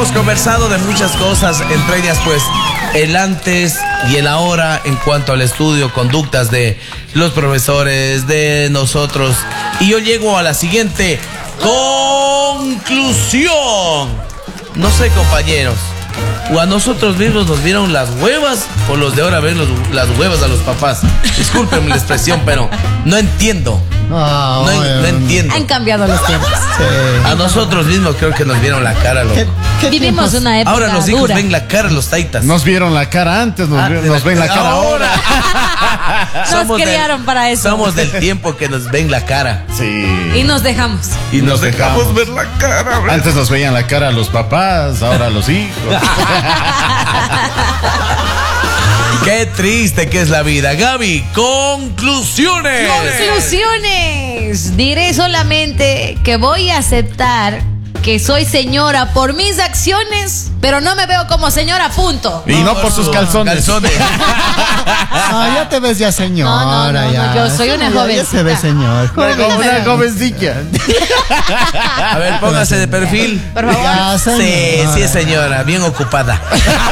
hemos conversado de muchas cosas, entre ellas pues el antes y el ahora en cuanto al estudio, conductas de los profesores, de nosotros. Y yo llego a la siguiente conclusión. No sé, compañeros, o a nosotros mismos nos vieron las huevas, o los de ahora ven las huevas a los papás. Discúlpenme la expresión, pero no entiendo. No entiendo. Han cambiado los tiempos. Sí. A nosotros mismos creo que nos vieron la cara, loco. Vivimos tiempos? una época Ahora los hijos dura. ven la cara, los taitas. Nos vieron la cara antes, nos ven la cara ahora. Nos criaron para eso. Somos del tiempo que nos ven la cara. Sí. Y nos dejamos. Y nos dejamos ver la cara. Antes nos veían la cara los papás, ahora los hijos. Qué triste que es la vida. Gaby, conclusiones. Conclusiones. Diré solamente que voy a aceptar que soy señora por mis acciones, pero no me veo como señora, punto. Y no por sus calzones. No, ya te ves ya señora. No, ya. yo soy una Ya jovencita. se ve señor. Una jovencilla. A ver, póngase de perfil. Por favor. Ya, Sí, señora. sí es señora, bien ocupada.